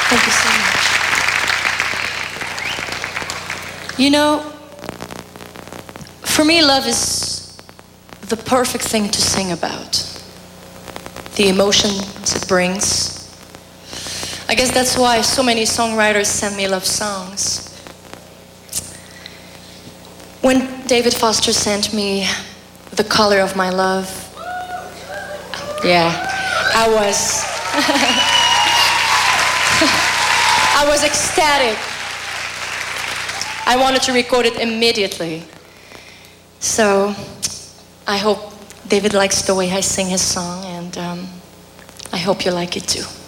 Thank you so much. You know, for me, love is the perfect thing to sing about. The emotions it brings. I guess that's why so many songwriters send me love songs. When David Foster sent me The Color of My Love, yeah, I was ecstatic. I wanted to record it immediately. So I hope David likes the way I sing his song, and I hope you like it too.